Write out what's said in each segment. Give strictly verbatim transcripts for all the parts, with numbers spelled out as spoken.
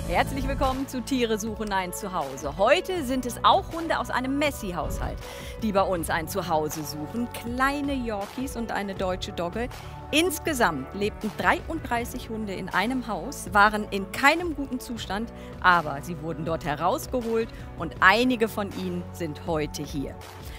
Herzlich willkommen zu Tiere suchen ein Zuhause. Heute sind es auch Hunde aus einem Messi-Haushalt, die bei uns ein Zuhause suchen. Kleine Yorkies und eine deutsche Dogge. Insgesamt lebten dreiunddreißig Hunde in einem Haus, waren in keinem guten Zustand, aber sie wurden dort herausgeholt und einige von ihnen sind heute hier.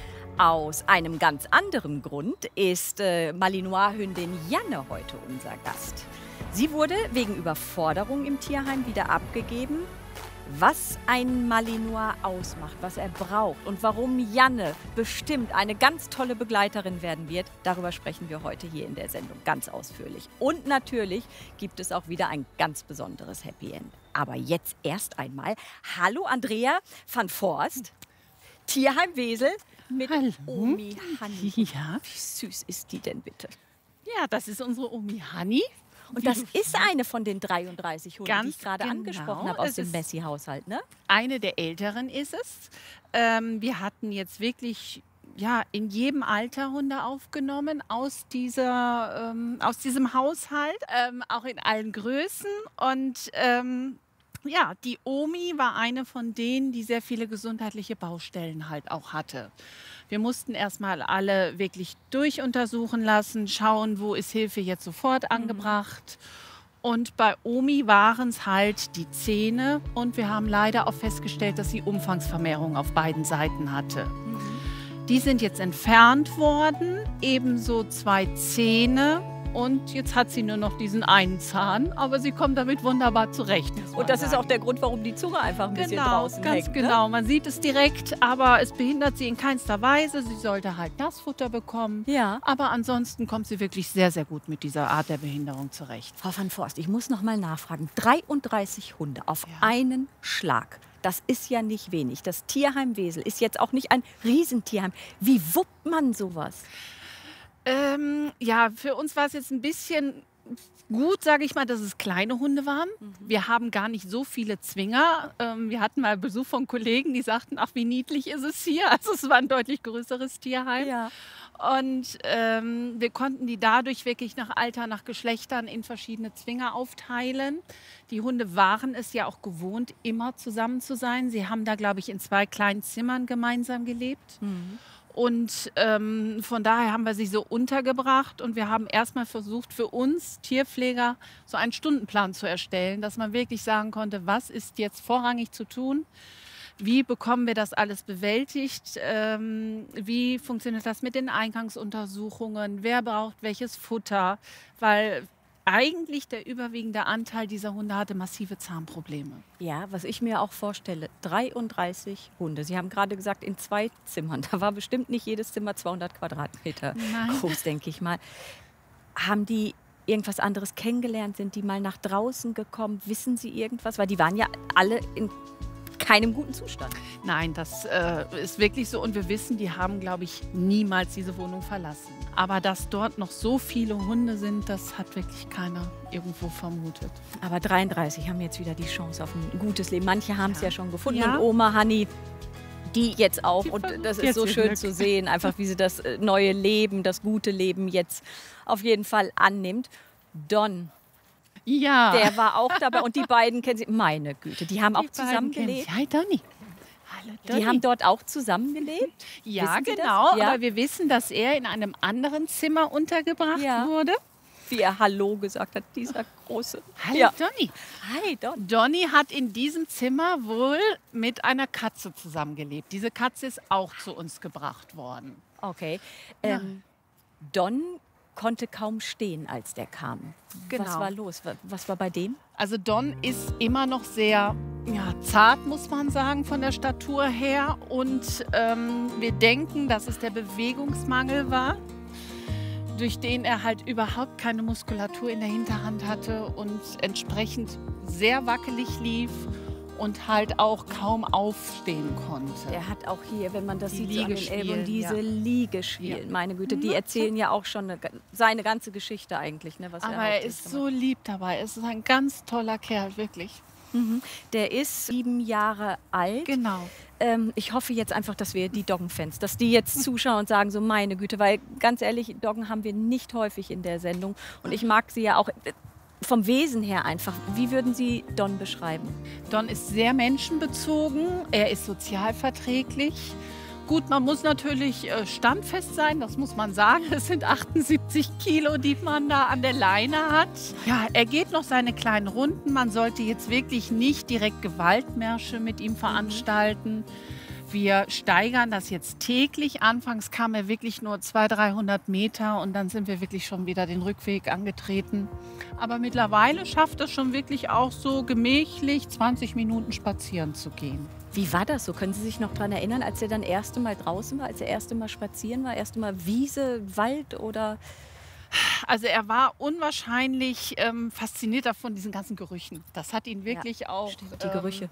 Aus einem ganz anderen Grund ist äh, Malinois-Hündin Janne heute unser Gast. Sie wurde wegen Überforderung im Tierheim wieder abgegeben. Was ein Malinois ausmacht, was er braucht und warum Janne bestimmt eine ganz tolle Begleiterin werden wird, darüber sprechen wir heute hier in der Sendung ganz ausführlich. Und natürlich gibt es auch wieder ein ganz besonderes Happy End. Aber jetzt erst einmal, hallo Andrea van Forst, Tierheim Wesel mit Hallo. Omi Hanni. Ja. Wie süß ist die denn bitte? Ja, das ist unsere Omi Hanni. Und das ist eine von den dreiunddreißig Hunden, Ganz die ich gerade genau. angesprochen habe aus Es dem ist Messi-Haushalt, ne? Eine der älteren ist es. Ähm, wir hatten jetzt wirklich ja, in jedem Alter Hunde aufgenommen aus, dieser, ähm, aus diesem Haushalt, ähm, auch in allen Größen. Und ähm, ja, die Omi war eine von denen, die sehr viele gesundheitliche Baustellen halt auch hatte. Wir mussten erstmal alle wirklich durchuntersuchen lassen, schauen, wo ist Hilfe jetzt sofort angebracht. Und bei Omi waren es halt die Zähne und wir haben leider auch festgestellt, dass sie Umfangsvermehrung auf beiden Seiten hatte. Die sind jetzt entfernt worden, ebenso zwei Zähne. Und jetzt hat sie nur noch diesen einen Zahn, aber sie kommt damit wunderbar zurecht. Und das ist auch der Grund, warum die Zunge einfach ein bisschen Genau, draußen ganz hängt, genau. Man sieht es direkt, aber es behindert sie in keinster Weise. Sie sollte halt Nassfutter bekommen. Ja. Aber ansonsten kommt sie wirklich sehr, sehr gut mit dieser Art der Behinderung zurecht. Frau van Forst, ich muss noch mal nachfragen. dreiunddreißig Hunde auf Ja. einen Schlag. Das ist ja nicht wenig. Das Tierheim Wesel ist jetzt auch nicht ein Riesentierheim. Wie wuppt man sowas? Ähm, ja, für uns war es jetzt ein bisschen gut, sage ich mal, dass es kleine Hunde waren. Mhm. Wir haben gar nicht so viele Zwinger. Ähm, wir hatten mal Besuch von Kollegen, die sagten, ach, wie niedlich ist es hier. Also es war ein deutlich größeres Tierheim. Ja. Und ähm, wir konnten die dadurch wirklich nach Alter, nach Geschlechtern in verschiedene Zwinger aufteilen. Die Hunde waren es ja auch gewohnt, immer zusammen zu sein. Sie haben da, glaube ich, in zwei kleinen Zimmern gemeinsam gelebt. Mhm. Und ähm, von daher haben wir sie so untergebracht und wir haben erstmal versucht, für uns Tierpfleger so einen Stundenplan zu erstellen, dass man wirklich sagen konnte, was ist jetzt vorrangig zu tun, wie bekommen wir das alles bewältigt, ähm, wie funktioniert das mit den Eingangsuntersuchungen, wer braucht welches Futter, weil eigentlich der überwiegende Anteil dieser Hunde hatte massive Zahnprobleme. Ja, was ich mir auch vorstelle, dreiunddreißig Hunde. Sie haben gerade gesagt, in zwei Zimmern. Da war bestimmt nicht jedes Zimmer zweihundert Quadratmeter Nein. groß, denke ich mal. Haben die irgendwas anderes kennengelernt? Sind die mal nach draußen gekommen? Wissen Sie irgendwas? Weil die waren ja alle in keinem guten Zustand. Nein, das äh, ist wirklich so. Und wir wissen, die haben, glaube ich, niemals diese Wohnung verlassen. Aber dass dort noch so viele Hunde sind, das hat wirklich keiner irgendwo vermutet. Aber dreiunddreißig haben jetzt wieder die Chance auf ein gutes Leben. Manche haben es ja. ja schon gefunden. Ja. Und Oma Hanni, die jetzt auch. Die und das ist so schön Glück. zu sehen, einfach wie sie das neue Leben, das gute Leben jetzt auf jeden Fall annimmt. Don. Ja. Der war auch dabei und die beiden kennen Sie. Meine Güte, die haben die auch zusammengelebt. Hi Donny. Hallo Donny. Die haben dort auch zusammengelebt? Ja, wissen genau. Ja? Aber wir wissen, dass er in einem anderen Zimmer untergebracht ja. wurde. Wie er Hallo gesagt hat, dieser große. Hallo ja. Donny. Hi Don. Donny hat in diesem Zimmer wohl mit einer Katze zusammengelebt. Diese Katze ist auch zu uns gebracht worden. Okay. Ja. Ähm, Don konnte kaum stehen, als der kam. Genau. Was war los? Was war bei dem? Also Don ist immer noch sehr ja, zart, muss man sagen, von der Statur her. Und ähm, wir denken, dass es der Bewegungsmangel war, durch den er halt überhaupt keine Muskulatur in der Hinterhand hatte und entsprechend sehr wackelig lief und halt auch kaum aufstehen konnte. Der hat auch hier, wenn man das Die sieht, so an den Ellbogen, diese ja. Liegeschwielen. Ja. Meine Güte, die erzählen ja auch schon eine, seine ganze Geschichte eigentlich. Ne, was Aber er, er ist so lieb dabei. Er ist ein ganz toller Kerl, wirklich. Mhm. Der ist sieben Jahre alt. Genau. Ähm, ich hoffe jetzt einfach, dass wir die Doggenfans, dass die jetzt zuschauen und sagen so, meine Güte, weil ganz ehrlich, Doggen haben wir nicht häufig in der Sendung. Und ich mag sie ja auch. vom Wesen her einfach, wie würden Sie Don beschreiben? Don ist sehr menschenbezogen, er ist sozialverträglich. Gut, man muss natürlich äh, standfest sein, das muss man sagen. Es sind achtundsiebzig Kilo, die man da an der Leine hat. Ja, er geht noch seine kleinen Runden. Man sollte jetzt wirklich nicht direkt Gewaltmärsche mit ihm veranstalten. Wir steigern das jetzt täglich. Anfangs kam er wirklich nur zweihundert, dreihundert Meter und dann sind wir wirklich schon wieder den Rückweg angetreten. Aber mittlerweile schafft es schon wirklich auch so gemächlich zwanzig Minuten spazieren zu gehen. Wie war das so? Können Sie sich noch daran erinnern, als er dann erste Mal draußen war, als er erste Mal spazieren war, erste Mal Wiese, Wald oder? Also er war unwahrscheinlich ähm, fasziniert davon diesen ganzen Gerüchen. Das hat ihn wirklich ja, auch. Stimmt, die Gerüche.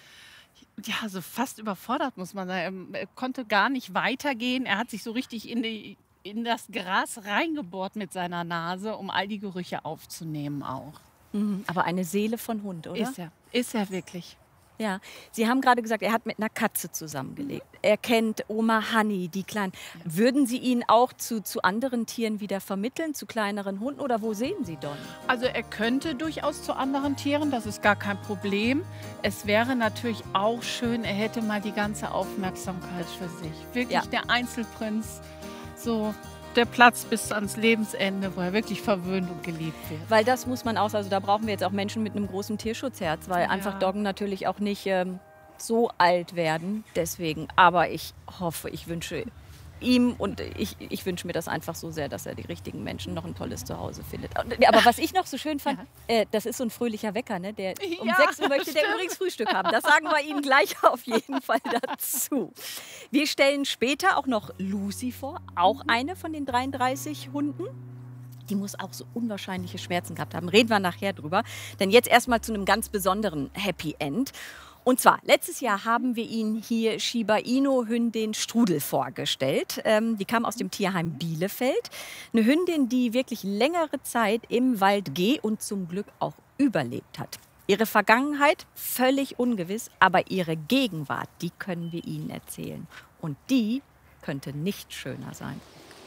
Ähm, ja, so fast überfordert, muss man sagen. Er konnte gar nicht weitergehen. Er hat sich so richtig in, die, in das Gras reingebohrt mit seiner Nase, um all die Gerüche aufzunehmen auch. Mhm, aber eine Seele von Hund, oder? Ist er, ist er wirklich. Ja, Sie haben gerade gesagt, er hat mit einer Katze zusammengelebt. Er kennt Oma Hanni, die Kleinen. Ja. Würden Sie ihn auch zu, zu anderen Tieren wieder vermitteln, zu kleineren Hunden? Oder wo sehen Sie Don? Also er könnte durchaus zu anderen Tieren, das ist gar kein Problem. Es wäre natürlich auch schön, er hätte mal die ganze Aufmerksamkeit für sich. Wirklich ja. Der Einzelprinz, so der Platz bis ans Lebensende, wo er wirklich verwöhnt und geliebt wird. Weil das muss man auch, also da brauchen wir jetzt auch Menschen mit einem großen Tierschutzherz, weil ja. einfach Doggen natürlich auch nicht ähm, so alt werden. Deswegen, aber ich hoffe, ich wünsche ihm und ich, ich wünsche mir das einfach so sehr, dass er die richtigen Menschen noch ein tolles Zuhause findet. Aber was ich noch so schön fand, ja. äh, das ist so ein fröhlicher Wecker, ne? Der um ja, sechs Uhr möchte der übrigens Frühstück haben. Das sagen wir Ihnen gleich auf jeden Fall dazu. Wir stellen später auch noch Lucy vor, auch eine von den dreiunddreißig Hunden. Die muss auch so unwahrscheinliche Schmerzen gehabt haben. Reden wir nachher drüber. Denn jetzt erstmal zu einem ganz besonderen Happy End. Und zwar, letztes Jahr haben wir Ihnen hier Shiba Inu-Hündin Strudel vorgestellt. Ähm, die kam aus dem Tierheim Bielefeld. Eine Hündin, die wirklich längere Zeit im Wald geh und zum Glück auch überlebt hat. Ihre Vergangenheit völlig ungewiss, aber ihre Gegenwart, die können wir Ihnen erzählen. Und die könnte nicht schöner sein.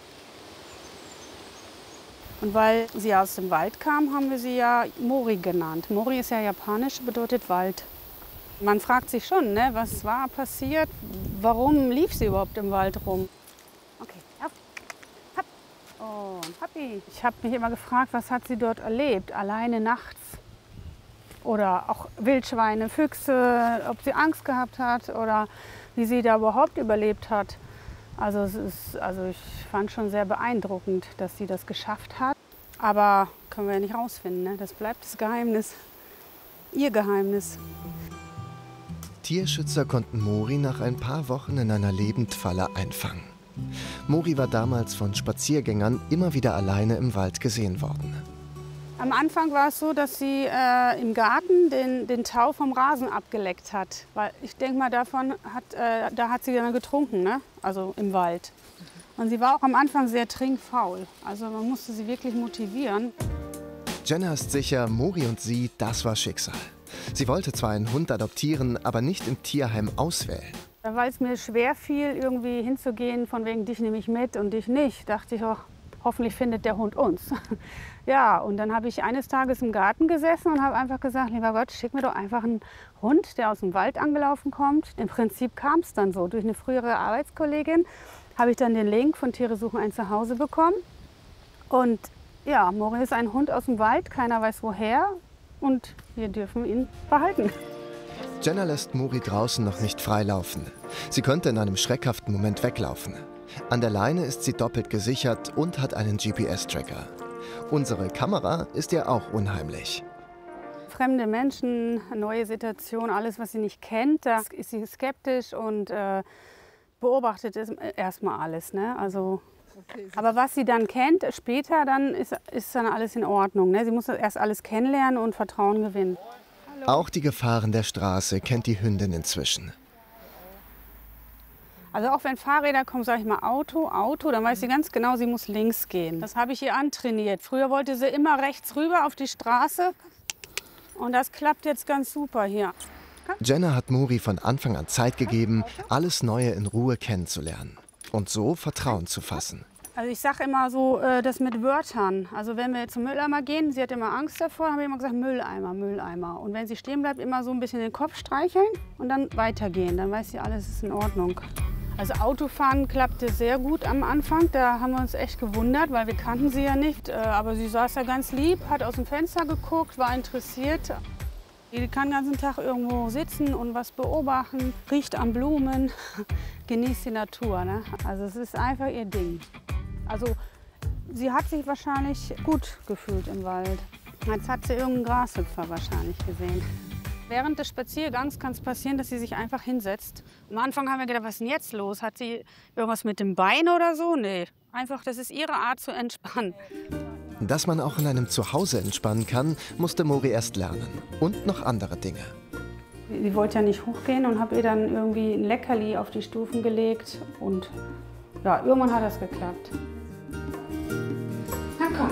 Und weil sie aus dem Wald kam, haben wir sie ja Mori genannt. Mori ist ja japanisch, bedeutet Wald. Man fragt sich schon, ne, was war passiert, warum lief sie überhaupt im Wald rum? Okay, hopp, hopp. Oh, Papi. Ich habe mich immer gefragt, was hat sie dort erlebt, alleine nachts? Oder auch Wildschweine, Füchse, ob sie Angst gehabt hat oder wie sie da überhaupt überlebt hat. Also, es ist, also ich fand schon sehr beeindruckend, dass sie das geschafft hat. Aber können wir ja nicht rausfinden, ne? Das bleibt das Geheimnis, ihr Geheimnis. Tierschützer konnten Mori nach ein paar Wochen in einer Lebendfalle einfangen. Mori war damals von Spaziergängern immer wieder alleine im Wald gesehen worden. Am Anfang war es so, dass sie äh, im Garten den, den Tau vom Rasen abgeleckt hat. Weil ich denke mal, davon hat, äh, da hat sie dann getrunken, ne? Also im Wald. Und sie war auch am Anfang sehr trinkfaul. Also man musste sie wirklich motivieren. Jenna ist sicher, Mori und sie, das war Schicksal. Sie wollte zwar einen Hund adoptieren, aber nicht im Tierheim auswählen. Weil es mir schwer fiel, irgendwie hinzugehen, von wegen dich nehme ich mit und dich nicht, dachte ich, oh, hoffentlich findet der Hund uns. Ja, und dann habe ich eines Tages im Garten gesessen und habe einfach gesagt, lieber Gott, schick mir doch einfach einen Hund, der aus dem Wald angelaufen kommt. Im Prinzip kam es dann so. Durch eine frühere Arbeitskollegin habe ich dann den Link von Tiere suchen ein Zuhause bekommen. Und ja, Mori ist ein Hund aus dem Wald, keiner weiß woher. Und wir dürfen ihn behalten. Jenna lässt Mori draußen noch nicht freilaufen. Sie könnte in einem schreckhaften Moment weglaufen. An der Leine ist sie doppelt gesichert und hat einen G P S-Tracker. Unsere Kamera ist ihr auch unheimlich. Fremde Menschen, neue Situation, alles, was sie nicht kennt, da ist sie skeptisch und äh, beobachtet erstmal alles. Ne? Also, aber was sie dann kennt, später, dann ist, ist dann alles in Ordnung. Ne? Sie muss erst alles kennenlernen und Vertrauen gewinnen. Hallo. Auch die Gefahren der Straße kennt die Hündin inzwischen. Also auch wenn Fahrräder kommen, sage ich mal Auto, Auto, dann weiß sie ganz genau, sie muss links gehen. Das habe ich ihr antrainiert. Früher wollte sie immer rechts rüber auf die Straße und das klappt jetzt ganz super hier. Jenna hat Mori von Anfang an Zeit gegeben, alles Neue in Ruhe kennenzulernen und so Vertrauen zu fassen. Also ich sage immer so, äh, das mit Wörtern. Also wenn wir zum Mülleimer gehen, sie hat immer Angst davor, haben wir immer gesagt Mülleimer, Mülleimer. Und wenn sie stehen bleibt, immer so ein bisschen den Kopf streicheln und dann weitergehen. Dann weiß sie, alles ist in Ordnung. Also Autofahren klappte sehr gut am Anfang. Da haben wir uns echt gewundert, weil wir kannten sie ja nicht. Äh, aber sie saß da ganz lieb, hat aus dem Fenster geguckt, war interessiert. Sie kann den ganzen Tag irgendwo sitzen und was beobachten, riecht an Blumen, genießt die Natur. Ne? Also es ist einfach ihr Ding. Also sie hat sich wahrscheinlich gut gefühlt im Wald. Jetzt hat sie irgendeinen Grashüpfer wahrscheinlich gesehen. Während des Spaziergangs kann es passieren, dass sie sich einfach hinsetzt. Am Anfang haben wir gedacht, was ist denn jetzt los? Hat sie irgendwas mit dem Bein oder so? Nee, einfach, das ist ihre Art zu entspannen. Dass man auch in einem Zuhause entspannen kann, musste Mori erst lernen. Und noch andere Dinge. Sie wollte ja nicht hochgehen und habe ihr dann irgendwie ein Leckerli auf die Stufen gelegt. Und ja, irgendwann hat das geklappt. Na komm.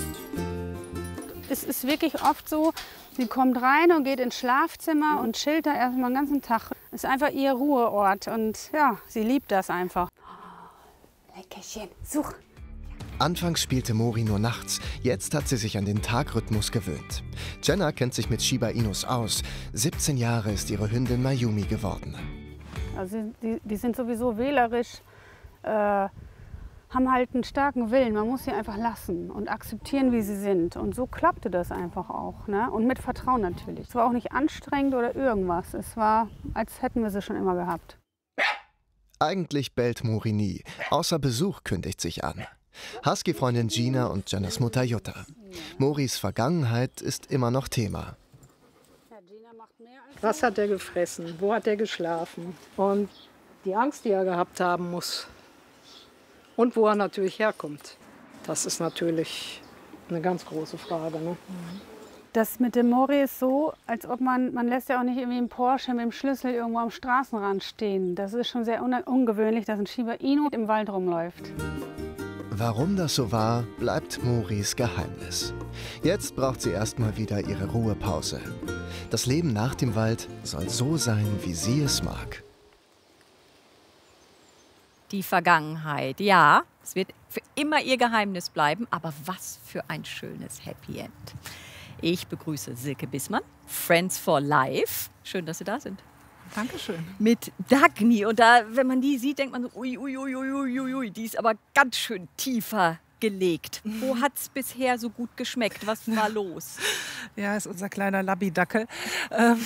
Es ist wirklich oft so, sie kommt rein und geht ins Schlafzimmer und chillt da erstmal den ganzen Tag. Es ist einfach ihr Ruheort und ja, sie liebt das einfach. Oh, Leckerchen, such. Anfangs spielte Mori nur nachts, jetzt hat sie sich an den Tagrhythmus gewöhnt. Jenna kennt sich mit Shiba Inus aus. siebzehn Jahre ist ihre Hündin Mayumi geworden. Also die, die sind sowieso wählerisch, äh, haben halt einen starken Willen. Man muss sie einfach lassen und akzeptieren, wie sie sind. Und so klappte das einfach auch. Ne? Und mit Vertrauen natürlich. Es war auch nicht anstrengend oder irgendwas. Es war, als hätten wir sie schon immer gehabt. Eigentlich bellt Mori nie, außer Besuch kündigt sich an. Husky-Freundin Gina und Jennas Mutter Jutta. Moris Vergangenheit ist immer noch Thema. Was hat er gefressen? Wo hat er geschlafen? Und die Angst, die er gehabt haben muss. Und wo er natürlich herkommt. Das ist natürlich eine ganz große Frage. Ne? Das mit dem Mori ist so, als ob man, man lässt ja auch nicht irgendwie einen Porsche mit dem Schlüssel irgendwo am Straßenrand stehen. Das ist schon sehr un ungewöhnlich, dass ein Shiba Inu im Wald rumläuft. Warum das so war, bleibt Moris Geheimnis. Jetzt braucht sie erstmal wieder ihre Ruhepause. Das Leben nach dem Wald soll so sein, wie sie es mag. Die Vergangenheit, ja, es wird für immer ihr Geheimnis bleiben, aber was für ein schönes Happy End. Ich begrüße Silke Bissmann, Friends for Life. Schön, dass Sie da sind. Dankeschön. Mit Dagny. Und da, wenn man die sieht, denkt man so, ui, ui, ui, ui, ui, ui, die ist aber ganz schön tiefer gelegt. Wo hat es bisher so gut geschmeckt? Was war los? Ja, ist unser kleiner Labby-Dackel. Ähm,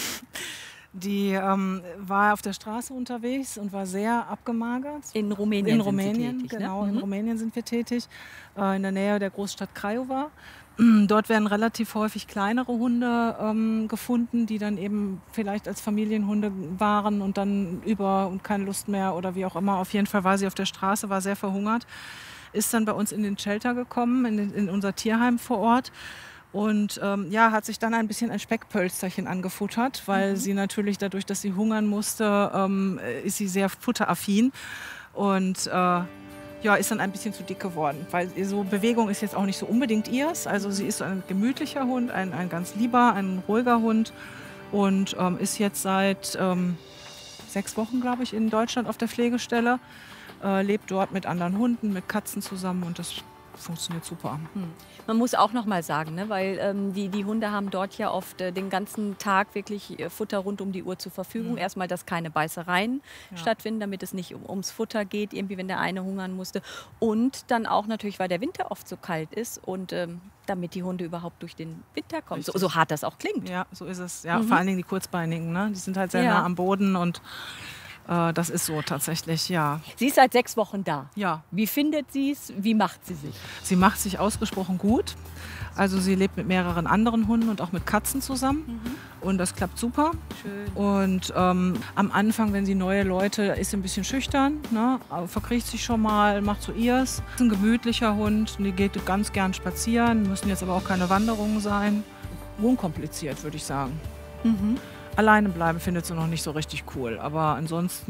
die ähm, war auf der Straße unterwegs und war sehr abgemagert. In Rumänien In sind Rumänien, Sie tätig, genau. Ne? In Mhm. Rumänien sind wir tätig, äh, in der Nähe der Großstadt Craiova. Dort werden relativ häufig kleinere Hunde ähm, gefunden, die dann eben vielleicht als Familienhunde waren und dann über und keine Lust mehr oder wie auch immer. Auf jeden Fall war sie auf der Straße, war sehr verhungert, ist dann bei uns in den Shelter gekommen, in, den, in unser Tierheim vor Ort. Und ähm, ja, hat sich dann ein bisschen ein Speckpölsterchen angefuttert, weil mhm. sie natürlich dadurch, dass sie hungern musste, ähm, ist sie sehr futteraffin. Und äh, ja, ist dann ein bisschen zu dick geworden, weil so Bewegung ist jetzt auch nicht so unbedingt ihrs. Also sie ist ein gemütlicher Hund, ein, ein ganz lieber, ein ruhiger Hund und ähm, ist jetzt seit ähm, sechs Wochen, glaube ich, in Deutschland auf der Pflegestelle, äh, lebt dort mit anderen Hunden, mit Katzen zusammen und das funktioniert super. Hm. Man muss auch noch mal sagen, ne, weil ähm, die, die Hunde haben dort ja oft äh, den ganzen Tag wirklich äh, Futter rund um die Uhr zur Verfügung. Mhm. Erstmal, dass keine Beißereien ja. stattfinden, damit es nicht um, ums Futter geht, irgendwie, wenn der eine hungern musste. Und dann auch natürlich, weil der Winter oft so kalt ist und ähm, damit die Hunde überhaupt durch den Winter kommen. So, so hart das auch klingt. Ja, so ist es. Ja, mhm. vor allen Dingen die Kurzbeinigen, ne? Die sind halt sehr ja. nah am Boden und äh, das ist so tatsächlich, ja. Sie ist seit sechs Wochen da. Ja. Wie findet sie es? Wie macht sie sich? Sie macht sich ausgesprochen gut. Also sie lebt mit mehreren anderen Hunden und auch mit Katzen zusammen. Mhm. Und das klappt super. Schön. Und ähm, am Anfang, wenn sie neue Leute, ist sie ein bisschen schüchtern, ne? Verkriecht sich schon mal, macht so ihrs. Ist ein gemütlicher Hund, die geht ganz gern spazieren, müssen jetzt aber auch keine Wanderungen sein. Unkompliziert, würde ich sagen. Mhm. Alleine bleiben findet sie noch nicht so richtig cool, aber ansonsten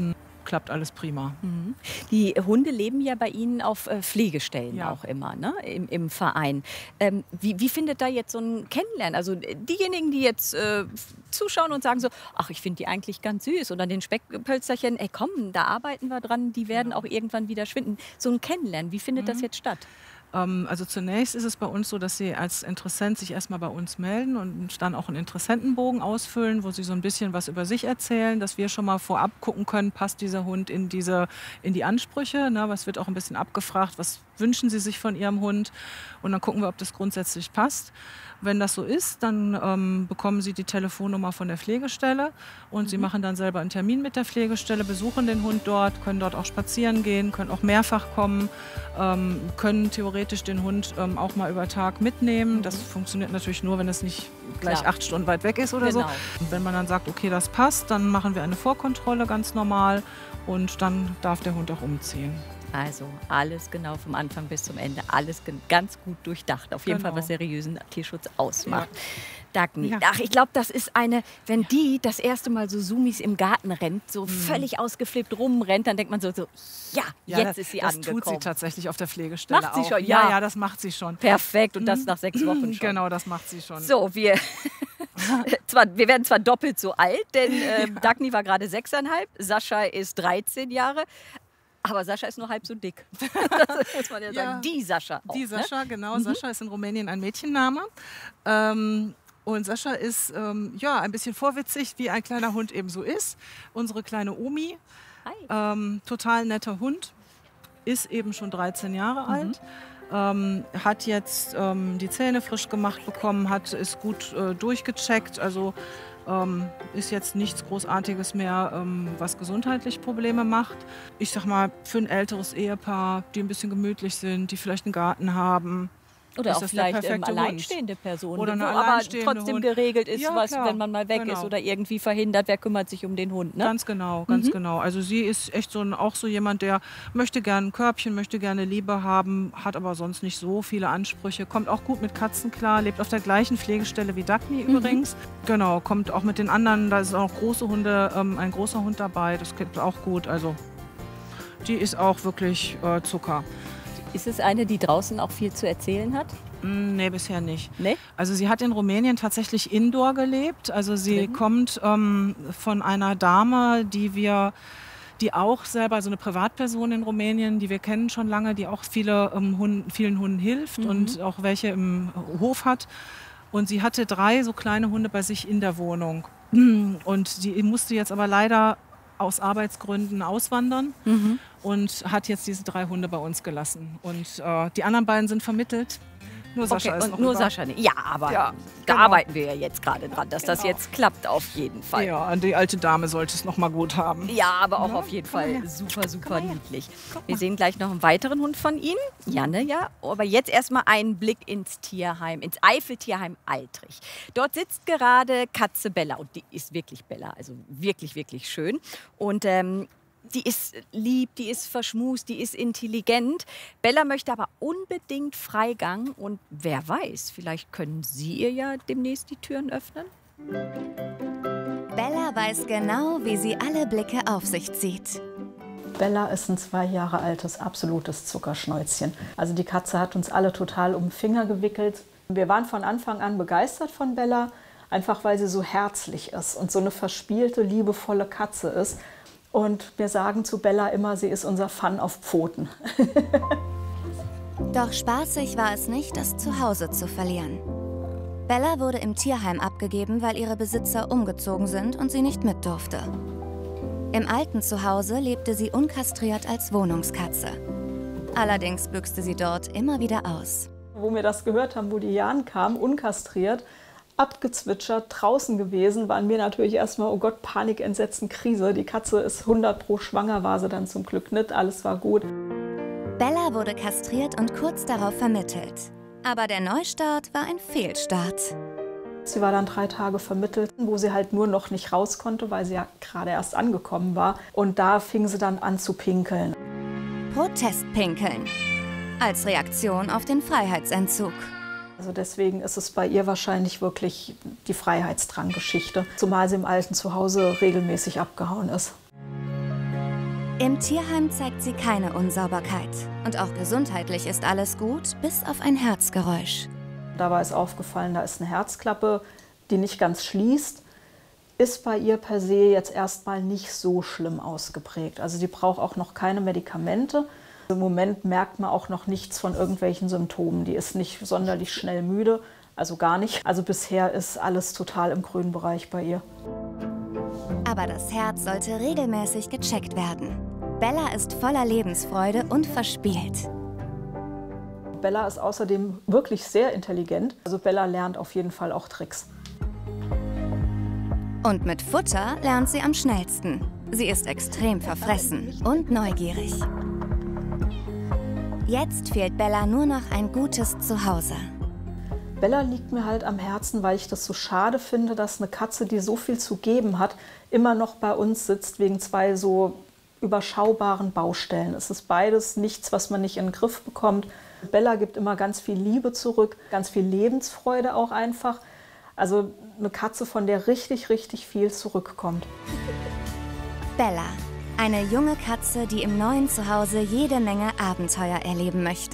klappt alles prima. Mhm. Die Hunde leben ja bei Ihnen auf äh, Pflegestellen Ja. auch immer, ne? Im, im Verein. Ähm, wie, wie findet da jetzt so ein Kennenlernen? Also diejenigen, die jetzt äh, zuschauen und sagen so, ach, ich finde die eigentlich ganz süß. Und an den Speckpölzerchen, ey komm, da arbeiten wir dran, die werden auch irgendwann wieder schwinden. So ein Kennenlernen, wie findet das jetzt statt? Ähm, also zunächst ist es bei uns so, dass Sie als Interessent sich erstmal bei uns melden und dann auch einen Interessentenbogen ausfüllen, wo Sie so ein bisschen was über sich erzählen, dass wir schon mal vorab gucken können, passt dieser Hund in, diese, in die Ansprüche. Ne? Was wird auch ein bisschen abgefragt, was wünschen Sie sich von Ihrem Hund? Und dann gucken wir, ob das grundsätzlich passt. Wenn das so ist, dann ähm, bekommen Sie die Telefonnummer von der Pflegestelle und mhm. Sie machen dann selber einen Termin mit der Pflegestelle, besuchen den Hund dort, können dort auch spazieren gehen, können auch mehrfach kommen, ähm, können theoretisch den Hund ähm, auch mal über Tag mitnehmen. Mhm. Das funktioniert natürlich nur, wenn es nicht gleich Klar. acht Stunden weit weg ist oder Genau. so. Und wenn man dann sagt, okay, das passt, dann machen wir eine Vorkontrolle ganz normal und dann darf der Hund auch umziehen. Also alles genau vom Anfang bis zum Ende, alles ganz gut durchdacht. Auf jeden Genau. Fall, was seriösen Tierschutz ausmacht. Ja. Dagny, Ja. ach, ich glaube, das ist eine, wenn die das erste Mal so Sumis im Garten rennt, so mhm. völlig ausgeflippt rumrennt, dann denkt man so, so ja, ja, jetzt das, ist sie das angekommen. Das tut sie tatsächlich auf der Pflegestelle Macht sie auch. schon, ja. ja. Ja, das macht sie schon. Perfekt, und das nach sechs Wochen schon. Genau, das macht sie schon. So, wir, zwar, wir werden zwar doppelt so alt, denn äh, ja. Dagny war gerade sechseinhalb, Sascha ist dreizehn Jahre. Aber Sascha ist nur halb so dick. Das muss man ja, ja sagen. Die Sascha auch, Die Sascha, ne? genau. Mhm. Sascha ist in Rumänien ein Mädchenname. Ähm, und Sascha ist ähm, ja, ein bisschen vorwitzig, wie ein kleiner Hund eben so ist. Unsere kleine Omi, ähm, total netter Hund, ist eben schon dreizehn Jahre mhm. alt. Ähm, hat jetzt ähm, die Zähne frisch gemacht bekommen, hat, ist gut äh, durchgecheckt. Also Ähm, ist jetzt nichts Großartiges mehr, ähm, was gesundheitlich Probleme macht. Ich sag mal, für ein älteres Ehepaar, die ein bisschen gemütlich sind, die vielleicht einen Garten haben. Oder ist auch das vielleicht der ähm, perfekte alleinstehende Person, Oder eine wo alleinstehende aber trotzdem Hund. geregelt ist, Ja, was, klar. wenn man mal weg Genau. ist oder irgendwie verhindert, wer kümmert sich um den Hund. Ne? Ganz genau, ganz Mhm. genau. Also sie ist echt so ein, auch so jemand, der möchte gerne ein Körbchen, möchte gerne Liebe haben, hat aber sonst nicht so viele Ansprüche, kommt auch gut mit Katzen klar, lebt auf der gleichen Pflegestelle wie Dagny Mhm. übrigens. Genau, kommt auch mit den anderen, da ist auch große Hunde, ähm, ein großer Hund dabei, das geht auch gut. Also die ist auch wirklich äh, Zucker. Ist es eine, die draußen auch viel zu erzählen hat? Mm, Nee, bisher nicht. Nee? Also sie hat in Rumänien tatsächlich indoor gelebt. Also sie Mhm. kommt ähm, von einer Dame, die wir, die auch selber, so eine Privatperson in Rumänien, die wir kennen schon lange, die auch viele, ähm, Hunden, vielen Hunden hilft Mhm. und auch welche im Hof hat. Und sie hatte drei so kleine Hunde bei sich in der Wohnung. Und die musste jetzt aber leider aus Arbeitsgründen auswandern Mhm. und hat jetzt diese drei Hunde bei uns gelassen. Und äh, die anderen beiden sind vermittelt. Nur Sascha Okay, ist und noch nur über. Sascha nicht. Ja, aber Ja, da genau. arbeiten wir ja jetzt gerade dran, dass das Genau. jetzt klappt auf jeden Fall. Ja, die alte Dame sollte es noch mal gut haben. Ja, aber auch Ja, auf jeden komm mal Fall her. super, super mal her. niedlich. Guck Wir mal. sehen gleich noch einen weiteren Hund von Ihnen, Janne, ja. Aber jetzt erstmal einen Blick ins Tierheim, ins Eifeltierheim Altrich. Dort sitzt gerade Katze Bella und die ist wirklich Bella, also wirklich, wirklich schön. Und ähm, die ist lieb, die ist verschmust, die ist intelligent. Bella möchte aber unbedingt Freigang und wer weiß, vielleicht können Sie ihr ja demnächst die Türen öffnen. Bella weiß genau, wie sie alle Blicke auf sich zieht. Bella ist ein zwei Jahre altes, absolutes Zuckerschnäuzchen. Also die Katze hat uns alle total um den Finger gewickelt. Wir waren von Anfang an begeistert von Bella, einfach weil sie so herzlich ist und so eine verspielte, liebevolle Katze ist. Und wir sagen zu Bella immer, sie ist unser Fun auf Pfoten. Doch spaßig war es nicht, das Zuhause zu verlieren. Bella wurde im Tierheim abgegeben, weil ihre Besitzer umgezogen sind und sie nicht mit durfte. Im alten Zuhause lebte sie unkastriert als Wohnungskatze. Allerdings büchste sie dort immer wieder aus. Wo wir das gehört haben, wo die Jan kam, unkastriert, abgezwitschert, draußen gewesen, waren wir natürlich erstmal, oh Gott, Panik, Entsetzen, Krise. Die Katze ist hundert pro schwanger, war sie dann zum Glück nicht, alles war gut. Bella wurde kastriert und kurz darauf vermittelt. Aber der Neustart war ein Fehlstart. Sie war dann drei Tage vermittelt, wo sie halt nur noch nicht raus konnte, weil sie ja gerade erst angekommen war. Und da fing sie dann an zu pinkeln. Protestpinkeln. Als Reaktion auf den Freiheitsentzug. Also deswegen ist es bei ihr wahrscheinlich wirklich die Freiheitsdrang-Geschichte, zumal sie im alten Zuhause regelmäßig abgehauen ist. Im Tierheim zeigt sie keine Unsauberkeit. Und auch gesundheitlich ist alles gut, bis auf ein Herzgeräusch. Dabei ist aufgefallen, da ist eine Herzklappe, die nicht ganz schließt. Ist bei ihr per se jetzt erstmal nicht so schlimm ausgeprägt. Also die braucht auch noch keine Medikamente. Im Moment merkt man auch noch nichts von irgendwelchen Symptomen. Die ist nicht sonderlich schnell müde, also gar nicht. Also bisher ist alles total im grünen Bereich bei ihr. Aber das Herz sollte regelmäßig gecheckt werden. Bella ist voller Lebensfreude und verspielt. Bella ist außerdem wirklich sehr intelligent. Also Bella lernt auf jeden Fall auch Tricks. Und mit Futter lernt sie am schnellsten. Sie ist extrem verfressen und neugierig. Jetzt fehlt Bella nur noch ein gutes Zuhause. Bella liegt mir halt am Herzen, weil ich das so schade finde, dass eine Katze, die so viel zu geben hat, immer noch bei uns sitzt wegen zwei so überschaubaren Baustellen. Es ist beides nichts, was man nicht in den Griff bekommt. Bella gibt immer ganz viel Liebe zurück, ganz viel Lebensfreude auch einfach. Also eine Katze, von der richtig, richtig viel zurückkommt. Bella, eine junge Katze, die im neuen Zuhause jede Menge Abenteuer erleben möchte.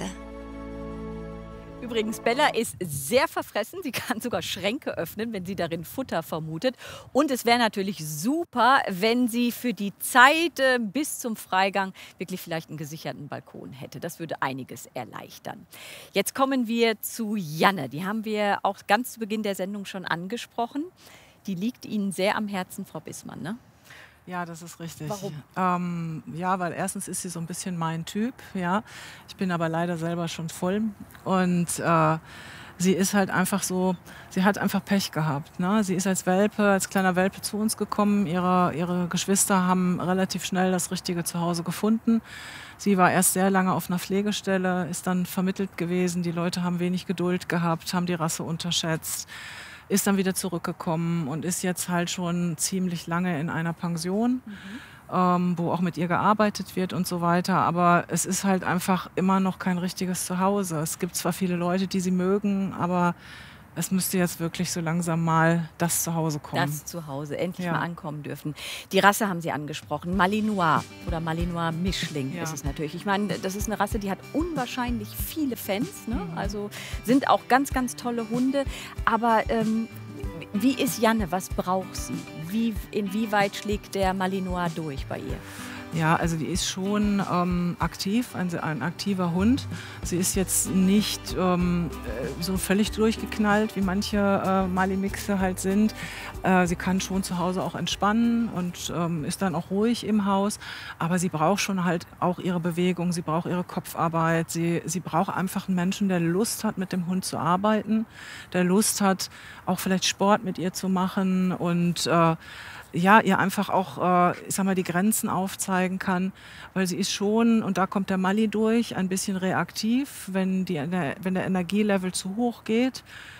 Übrigens, Bella ist sehr verfressen. Sie kann sogar Schränke öffnen, wenn sie darin Futter vermutet. Und es wäre natürlich super, wenn sie für die Zeit äh, bis zum Freigang wirklich vielleicht einen gesicherten Balkon hätte. Das würde einiges erleichtern. Jetzt kommen wir zu Janne. Die haben wir auch ganz zu Beginn der Sendung schon angesprochen. Die liegt Ihnen sehr am Herzen, Frau Bissmann, ne? Ja, das ist richtig. Warum? Ähm, ja, weil erstens ist sie so ein bisschen mein Typ. Ja. Ich bin aber leider selber schon voll. Und äh, sie ist halt einfach so, sie hat einfach Pech gehabt. Ne? Sie ist als Welpe, als kleiner Welpe zu uns gekommen. Ihre, ihre Geschwister haben relativ schnell das richtige Zuhause gefunden. Sie war erst sehr lange auf einer Pflegestelle, ist dann vermittelt gewesen. Die Leute haben wenig Geduld gehabt, haben die Rasse unterschätzt. Ist dann wieder zurückgekommen und ist jetzt halt schon ziemlich lange in einer Pension, mhm. ähm, wo auch mit ihr gearbeitet wird und so weiter. Aber es ist halt einfach immer noch kein richtiges Zuhause. Es gibt zwar viele Leute, die sie mögen, aber es müsste jetzt wirklich so langsam mal das Zuhause kommen. Das Zuhause, endlich ja. mal ankommen dürfen. Die Rasse haben Sie angesprochen, Malinois oder Malinois-Mischling ja. ist es natürlich. Ich meine, das ist eine Rasse, die hat unwahrscheinlich viele Fans, ne? Mhm. Also sind auch ganz, ganz tolle Hunde. Aber ähm, wie ist Janne, was braucht sie? Wie, inwieweit schlägt der Malinois durch bei ihr? Ja, also die ist schon ähm, aktiv, ein, ein aktiver Hund. Sie ist jetzt nicht ähm, so völlig durchgeknallt, wie manche äh, Mali-Mixe halt sind. Äh, sie kann schon zu Hause auch entspannen und ähm, ist dann auch ruhig im Haus. Aber sie braucht schon halt auch ihre Bewegung, sie braucht ihre Kopfarbeit. Sie, sie braucht einfach einen Menschen, der Lust hat, mit dem Hund zu arbeiten, der Lust hat, auch vielleicht Sport mit ihr zu machen und äh, ja, ihr einfach auch, äh, ich sag mal, die Grenzen aufzeigen kann, weil sie ist schon, und da kommt der Mali durch, ein bisschen reaktiv, wenn, die, wenn der Energielevel zu hoch geht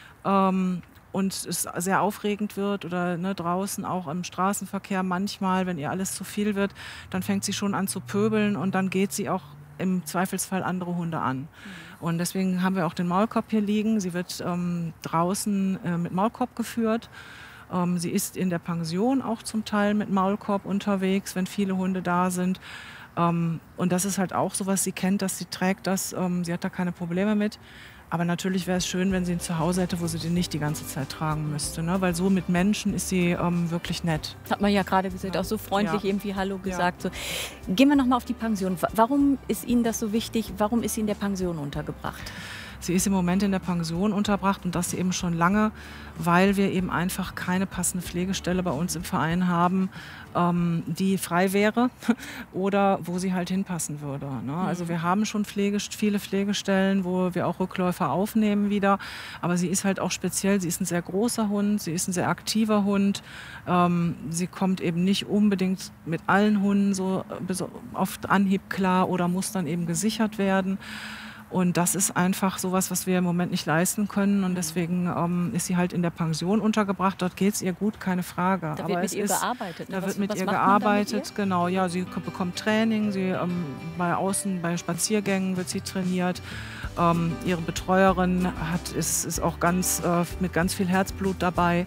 ähm, und es sehr aufregend wird oder ne, draußen auch im Straßenverkehr manchmal, wenn ihr alles zu viel wird, dann fängt sie schon an zu pöbeln und dann geht sie auch im Zweifelsfall andere Hunde an. Mhm. Und deswegen haben wir auch den Maulkorb hier liegen. Sie wird ähm, draußen äh, mit Maulkorb geführt. Ähm, sie ist in der Pension auch zum Teil mit Maulkorb unterwegs, wenn viele Hunde da sind. Ähm, und das ist halt auch so, was sie kennt, dass sie trägt das. Ähm, sie hat da keine Probleme mit. Aber natürlich wäre es schön, wenn sie ihn zu Hause hätte, wo sie den nicht die ganze Zeit tragen müsste. Ne? Weil so mit Menschen ist sie ähm, wirklich nett. Hat man ja gerade gesagt, ja. Auch so freundlich ja. irgendwie Hallo gesagt. Ja. So. Gehen wir noch mal auf die Pension. Warum ist Ihnen das so wichtig? Warum ist sie in der Pension untergebracht? Sie ist im Moment in der Pension unterbracht und das eben schon lange, weil wir eben einfach keine passende Pflegestelle bei uns im Verein haben, ähm, die frei wäre oder wo sie halt hinpassen würde. Ne? Also wir haben schon Pflege, viele Pflegestellen, wo wir auch Rückläufer aufnehmen wieder, aber sie ist halt auch speziell, sie ist ein sehr großer Hund, sie ist ein sehr aktiver Hund, ähm, sie kommt eben nicht unbedingt mit allen Hunden so auf Anhieb klar oder muss dann eben gesichert werden. Und das ist einfach sowas, was wir im Moment nicht leisten können. Und deswegen ähm, ist sie halt in der Pension untergebracht. Dort geht es ihr gut, keine Frage. Da wird Aber mit es ihr ist, gearbeitet. Da was, wird mit was ihr macht gearbeitet, man da mit ihr? Genau. Ja, sie bekommt Training. Sie, ähm, bei Außen, bei Spaziergängen wird sie trainiert. Ähm, ihre Betreuerin hat, ist, ist auch ganz, äh, mit ganz viel Herzblut dabei.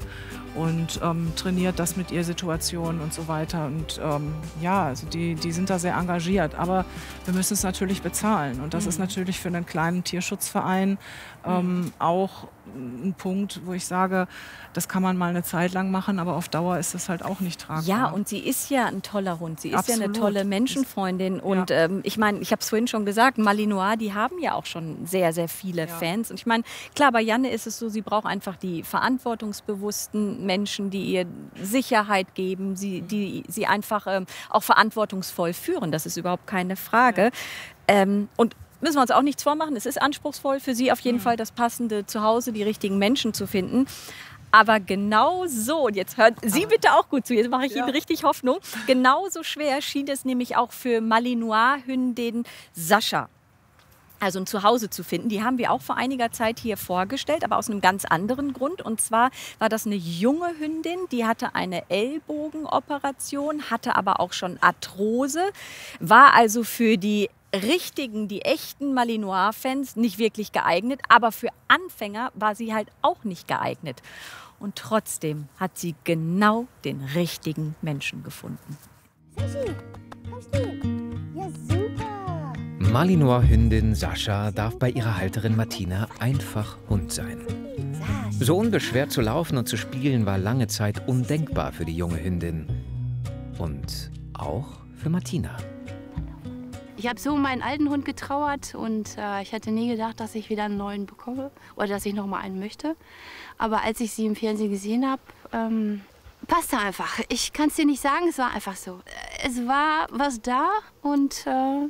und ähm, trainiert das mit ihr Situationen und so weiter. Und ähm, ja, also die, die sind da sehr engagiert. Aber wir müssen es natürlich bezahlen. Und das mhm. ist natürlich für einen kleinen Tierschutzverein ähm, mhm. auch ein Punkt, wo ich sage, das kann man mal eine Zeit lang machen, aber auf Dauer ist das halt auch nicht tragbar. Ja, und sie ist ja ein toller Hund. Sie ist Absolut. ja eine tolle Menschenfreundin. Und Ja. ähm, ich meine, ich habe es vorhin schon gesagt, Malinois, die haben ja auch schon sehr, sehr viele Ja. Fans. Und ich meine, klar, bei Janne ist es so, sie braucht einfach die verantwortungsbewussten Menschen, die ihr Sicherheit geben, sie, die sie einfach ähm, auch verantwortungsvoll führen. Das ist überhaupt keine Frage. Ja. Ähm, und müssen wir uns auch nichts vormachen. Es ist anspruchsvoll für sie auf jeden mhm. Fall, das passende Zuhause, die richtigen Menschen zu finden. Aber genau so, und jetzt hört Sie bitte auch gut zu, jetzt mache ich ja. Ihnen richtig Hoffnung, genauso schwer schien es nämlich auch für Malinois-Hündin Sascha. Also ein Zuhause zu finden. Die haben wir auch vor einiger Zeit hier vorgestellt, aber aus einem ganz anderen Grund. Und zwar war das eine junge Hündin, die hatte eine Ellbogenoperation, hatte aber auch schon Arthrose, war also für die richtigen, die echten Malinois-Fans nicht wirklich geeignet, aber für Anfänger war sie halt auch nicht geeignet. Und trotzdem hat sie genau den richtigen Menschen gefunden. Sashi, komm stehen. Ja, super. Malinois-Hündin Sascha darf bei ihrer Halterin Martina einfach Hund sein. So unbeschwert zu laufen und zu spielen war lange Zeit undenkbar für die junge Hündin. Und auch für Martina. Ich habe so um meinen alten Hund getrauert und äh, ich hätte nie gedacht, dass ich wieder einen neuen bekomme oder dass ich noch mal einen möchte. Aber als ich sie im Fernsehen gesehen habe, ähm, passte einfach. Ich kann es dir nicht sagen, es war einfach so. Es war was da und äh,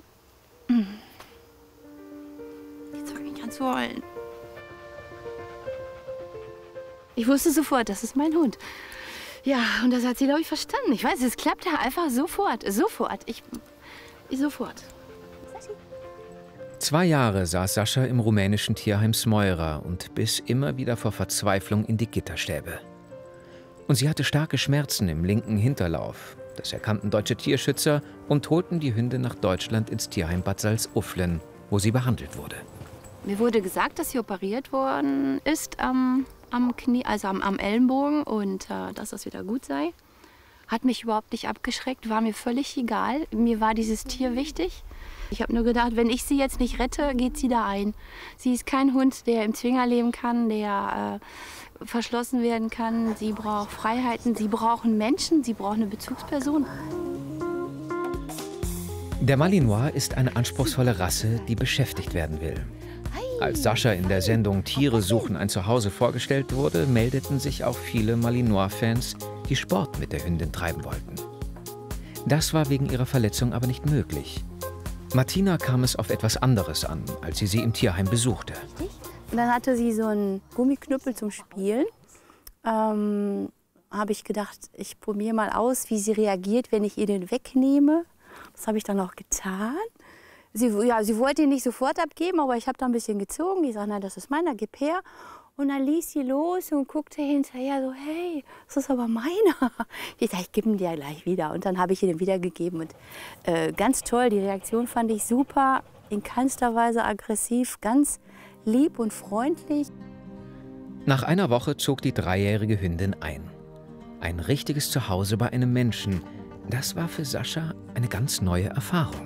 jetzt fange ich an zu heulen. Ich wusste sofort, das ist mein Hund. Ja, und das hat sie, glaube ich, verstanden. Ich weiß, es klappt ja einfach sofort, sofort. Ich, ich sofort. Zwei Jahre saß Sascha im rumänischen Tierheim Smoira und biss immer wieder vor Verzweiflung in die Gitterstäbe. Und sie hatte starke Schmerzen im linken Hinterlauf. Das erkannten deutsche Tierschützer und holten die Hündin nach Deutschland ins Tierheim Bad Salzuflen, wo sie behandelt wurde. Mir wurde gesagt, dass sie operiert worden ist am, am Knie, also am, am Ellenbogen und äh, dass das wieder gut sei. Hat mich überhaupt nicht abgeschreckt, war mir völlig egal. Mir war dieses Tier wichtig. Ich habe nur gedacht, wenn ich sie jetzt nicht rette, geht sie da ein. Sie ist kein Hund, der im Zwinger leben kann, der äh, verschlossen werden kann. Sie braucht Freiheiten, sie brauchen Menschen, sie braucht eine Bezugsperson. Der Malinois ist eine anspruchsvolle Rasse, die beschäftigt werden will. Als Sascha in der Sendung Tiere suchen ein Zuhause vorgestellt wurde, meldeten sich auch viele Malinois-Fans, die Sport mit der Hündin treiben wollten. Das war wegen ihrer Verletzung aber nicht möglich. Martina kam es auf etwas anderes an, als sie sie im Tierheim besuchte. Und dann hatte sie so einen Gummiknüppel zum Spielen. Ähm, habe ich gedacht, ich probiere mal aus, wie sie reagiert, wenn ich ihr den wegnehme. Das habe ich dann auch getan. Sie, ja, sie wollte ihn nicht sofort abgeben, aber ich habe da ein bisschen gezogen. Ich sage, nein, das ist meiner, gib her. Und dann ließ sie los und guckte hinterher so, hey, das ist aber meiner. Ich sage, ich gebe ihn dir gleich wieder. Und dann habe ich ihn ihm wiedergegeben. Und äh, ganz toll, die Reaktion fand ich super, in keinster Weise aggressiv, ganz lieb und freundlich. Nach einer Woche zog die dreijährige Hündin ein. Ein richtiges Zuhause bei einem Menschen, das war für Sascha eine ganz neue Erfahrung.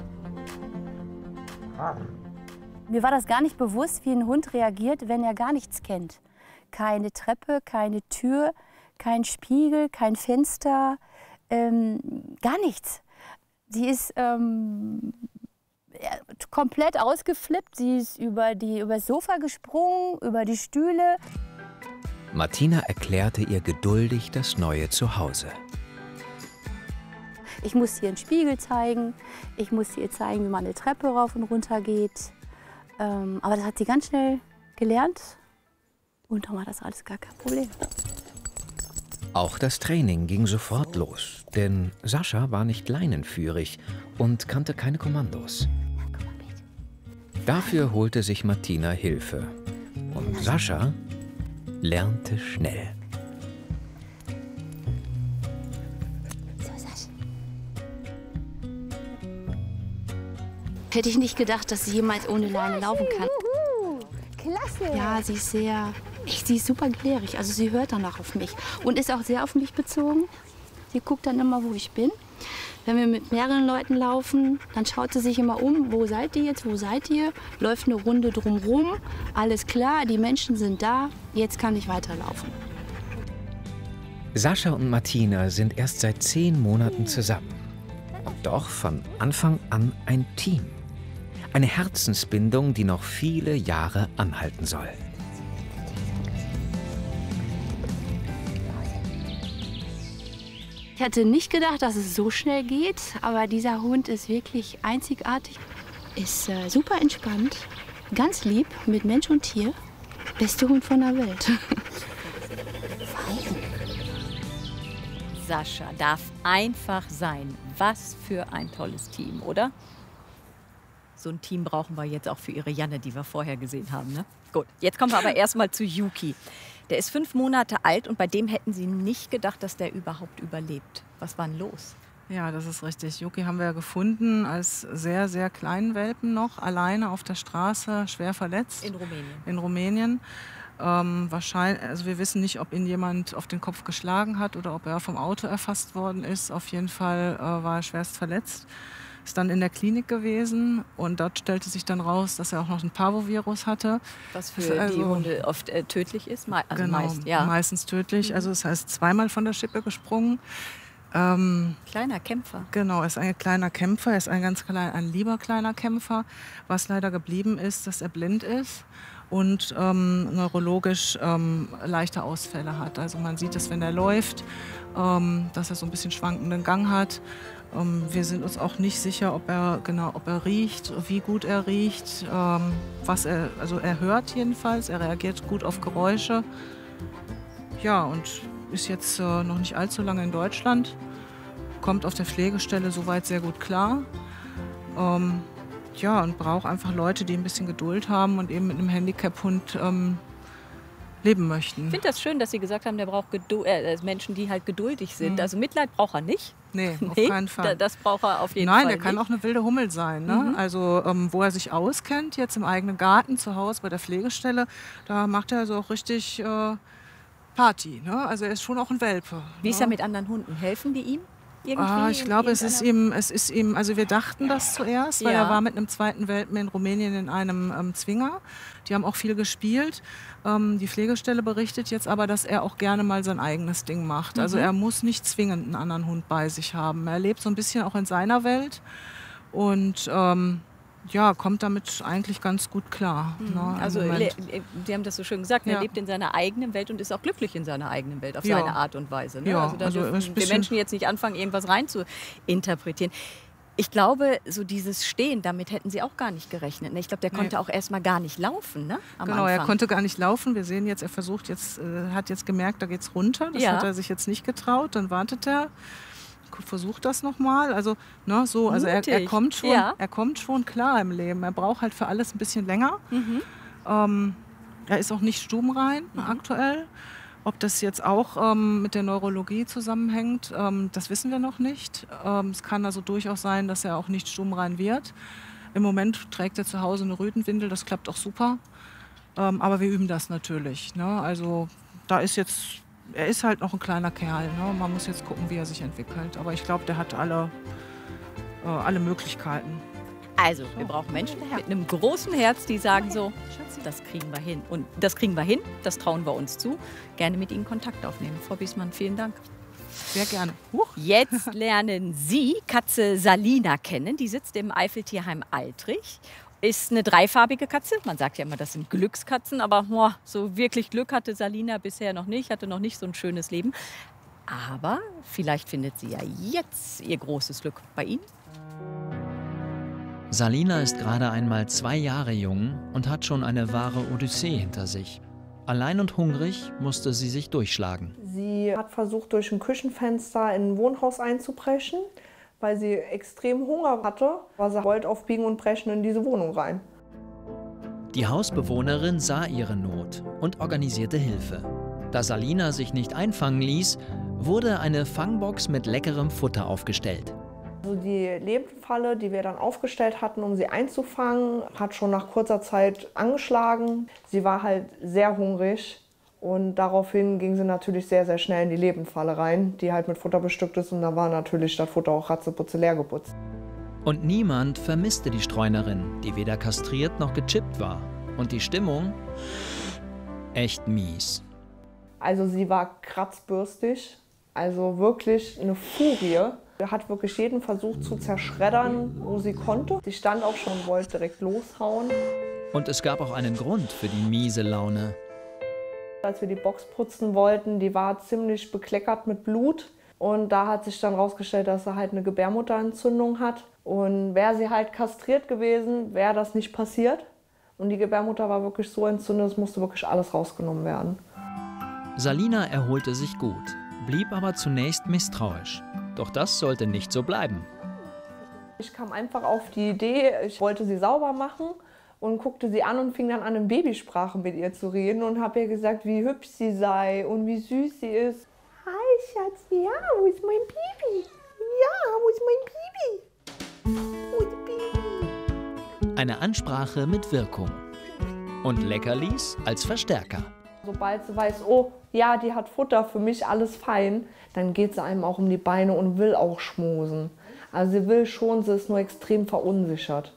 Mir war das gar nicht bewusst, wie ein Hund reagiert, wenn er gar nichts kennt. Keine Treppe, keine Tür, kein Spiegel, kein Fenster, ähm, gar nichts. Sie ist ähm, komplett ausgeflippt, sie ist über, die, über das Sofa gesprungen, über die Stühle. Martina erklärte ihr geduldig das neue Zuhause. Ich musste ihr einen Spiegel zeigen, ich musste ihr zeigen, wie man eine Treppe rauf und runter geht. Ähm, aber das hat sie ganz schnell gelernt und dann war das alles gar kein Problem. Auch das Training ging sofort los, denn Sascha war nicht leinenführig und kannte keine Kommandos. Dafür holte sich Martina Hilfe und Sascha lernte schnell. Hätte ich nicht gedacht, dass sie jemals ohne Leine laufen kann. Juhu, klasse! Ja, sie ist sehr Ich, sie ist super gelehrig, also sie hört danach auf mich und ist auch sehr auf mich bezogen. Sie guckt dann immer, wo ich bin. Wenn wir mit mehreren Leuten laufen, dann schaut sie sich immer um, wo seid ihr jetzt, wo seid ihr? Läuft eine Runde drumrum, alles klar, die Menschen sind da, jetzt kann ich weiterlaufen. Sascha und Martina sind erst seit zehn Monaten zusammen. Und doch von Anfang an ein Team. Eine Herzensbindung, die noch viele Jahre anhalten soll. Ich hatte nicht gedacht, dass es so schnell geht, aber dieser Hund ist wirklich einzigartig. Ist äh, super entspannt, ganz lieb mit Mensch und Tier. Beste Hund von der Welt. Sascha darf einfach sein. Was für ein tolles Team, oder? So ein Team brauchen wir jetzt auch für ihre Janne, die wir vorher gesehen haben. Ne? Gut, jetzt kommen wir aber erstmal zu Yuki. Der ist fünf Monate alt und bei dem hätten Sie nicht gedacht, dass der überhaupt überlebt. Was war denn los? Ja, das ist richtig. Yuki haben wir gefunden als sehr, sehr kleinen Welpen noch, alleine auf der Straße, schwer verletzt. In Rumänien. In Rumänien. Ähm, wahrscheinlich, also wir wissen nicht, ob ihn jemand auf den Kopf geschlagen hat oder ob er vom Auto erfasst worden ist. Auf jeden Fall äh, war er schwerst verletzt. Ist dann in der Klinik gewesen und dort stellte sich dann raus, dass er auch noch ein Parvovirus hatte. Was für also, die Hunde oft äh, tödlich ist? Me also genau, meist, ja. meistens tödlich. Mhm. Also das heißt, zweimal von der Schippe gesprungen. Ähm, kleiner Kämpfer. Genau, er ist ein kleiner Kämpfer, er ist ein ganz klein, ein lieber kleiner Kämpfer. Was leider geblieben ist, dass er blind ist und ähm, neurologisch ähm, leichte Ausfälle hat. Also man sieht es, wenn er läuft, ähm, dass er so ein bisschen schwankenden Gang hat. Ähm, wir sind uns auch nicht sicher, ob er genau, ob er riecht, wie gut er riecht, ähm, was er, also er hört jedenfalls, er reagiert gut auf Geräusche. Ja, und ist jetzt äh, noch nicht allzu lange in Deutschland, kommt auf der Pflegestelle soweit sehr gut klar. Ähm, ja, und braucht einfach Leute, die ein bisschen Geduld haben und eben mit einem Handicap-Hund ähm, leben möchten. Ich finde das schön, dass Sie gesagt haben, der braucht Gedu äh, Menschen, die halt geduldig sind. Mhm. Also Mitleid braucht er nicht. Nee, auf nee, keinen Fall. Das braucht er auf jeden Nein, Fall der kann nicht. auch eine wilde Hummel sein. Ne? Mhm. Also ähm, wo er sich auskennt, jetzt im eigenen Garten, zu Hause bei der Pflegestelle, da macht er so auch richtig äh, Party. Ne? Also er ist schon auch ein Welpe. Wie ne? ist er mit anderen Hunden? Helfen die ihm? Irgendwie Ah, ich glaube, es ist ihm, es ist ihm, also wir dachten das zuerst, weil Ja. er war mit einem zweiten Welpen in Rumänien in einem ähm, Zwinger. Die haben auch viel gespielt. Ähm, die Pflegestelle berichtet jetzt aber, dass er auch gerne mal sein eigenes Ding macht. Also Mhm. er muss nicht zwingend einen anderen Hund bei sich haben. Er lebt so ein bisschen auch in seiner Welt und ähm, ja, kommt damit eigentlich ganz gut klar. Mhm. Ne, im Also Moment. le- Sie haben das so schön gesagt, er Ja. lebt in seiner eigenen Welt und ist auch glücklich in seiner eigenen Welt, auf Ja. seine Art und Weise. Ne? Ja, also da also dürfen ist ein wir bisschen- Menschen jetzt nicht anfangen, irgendwas rein zu interpretieren. Ich glaube, so dieses Stehen, damit hätten Sie auch gar nicht gerechnet. Ne? Ich glaube, der Nee. konnte auch erst mal gar nicht laufen, ne? Am Genau, Anfang. er konnte gar nicht laufen. Wir sehen jetzt, er versucht jetzt, äh, hat jetzt gemerkt, da geht's runter. Das Ja. hat er sich jetzt nicht getraut. Dann wartet er, versucht das nochmal. Also, ne, so, also er, er Mutig. kommt schon, Ja. er kommt schon klar im Leben. Er braucht halt für alles ein bisschen länger. Mhm. Ähm, er ist auch nicht stubenrein aktuell. Ob das jetzt auch ähm, mit der Neurologie zusammenhängt, ähm, das wissen wir noch nicht. Ähm, es kann also durchaus sein, dass er auch nicht stubenrein wird. Im Moment trägt er zu Hause eine Rüdenwindel, das klappt auch super. Ähm, aber wir üben das natürlich. Ne? Also da ist jetzt, er ist halt noch ein kleiner Kerl. Ne? Man muss jetzt gucken, wie er sich entwickelt. Aber ich glaube, der hat alle, äh, alle Möglichkeiten. Also, wir brauchen Menschen mit einem großen Herz, die sagen so, das kriegen wir hin. Und das kriegen wir hin, das trauen wir uns zu. Gerne mit Ihnen Kontakt aufnehmen. Frau Biesmann, vielen Dank. Sehr gerne. Huch. Jetzt lernen Sie Katze Salina kennen. Die sitzt im Eifeltierheim Altrich. Ist eine dreifarbige Katze. Man sagt ja immer, das sind Glückskatzen. Aber boah, so wirklich Glück hatte Salina bisher noch nicht. Hatte noch nicht so ein schönes Leben. Aber vielleicht findet sie ja jetzt ihr großes Glück bei Ihnen. Salina ist gerade einmal zwei Jahre jung und hat schon eine wahre Odyssee hinter sich. Allein und hungrig musste sie sich durchschlagen. Sie hat versucht, durch ein Küchenfenster in ein Wohnhaus einzubrechen, weil sie extrem Hunger hatte. Aber sie wollte auf Biegen und Brechen in diese Wohnung rein. Die Hausbewohnerin sah ihre Not und organisierte Hilfe. Da Salina sich nicht einfangen ließ, wurde eine Fangbox mit leckerem Futter aufgestellt. Also die Lebendfalle, die wir dann aufgestellt hatten, um sie einzufangen, hat schon nach kurzer Zeit angeschlagen. Sie war halt sehr hungrig Und daraufhin ging sie natürlich sehr, sehr schnell in die Lebendfalle rein, die halt mit Futter bestückt ist. Und da war natürlich das Futter auch ratzeputze leer geputzt. Und niemand vermisste die Streunerin, die weder kastriert noch gechippt war. Und die Stimmung? Echt mies. Also sie war kratzbürstig, also wirklich eine Furie. Sie hat wirklich jeden versucht zu zerschreddern, wo sie konnte. Sie stand auch schon und wollte direkt loshauen. Und es gab auch einen Grund für die miese Laune. Als wir die Box putzen wollten, die war ziemlich bekleckert mit Blut. Und da hat sich dann rausgestellt, dass sie halt eine Gebärmutterentzündung hat. Und wäre sie halt kastriert gewesen, wäre das nicht passiert. Und die Gebärmutter war wirklich so entzündet, es musste wirklich alles rausgenommen werden. Salina erholte sich gut, blieb aber zunächst misstrauisch. Doch das sollte nicht so bleiben. Ich kam einfach auf die Idee, ich wollte sie sauber machen und guckte sie an und fing dann an, in Babysprache mit ihr zu reden und habe ihr gesagt, wie hübsch sie sei und wie süß sie ist. Hi, Schatz. Ja, wo ist mein Baby? Ja, wo ist mein Baby? Wo ist Baby? Eine Ansprache mit Wirkung. Und Leckerlis als Verstärker. Sobald sie weiß, oh, ja, die hat Futter, für mich alles fein, dann geht sie einem auch um die Beine und will auch schmusen. Also sie will schon, sie ist nur extrem verunsichert.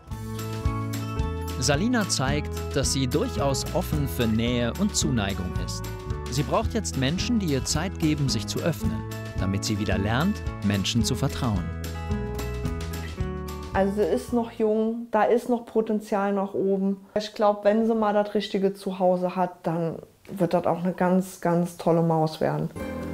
Salina zeigt, dass sie durchaus offen für Nähe und Zuneigung ist. Sie braucht jetzt Menschen, die ihr Zeit geben, sich zu öffnen, damit sie wieder lernt, Menschen zu vertrauen. Also sie ist noch jung, da ist noch Potenzial nach oben. Ich glaube, wenn sie mal das richtige Zuhause hat, dann wird das auch eine ganz, ganz tolle Maus werden.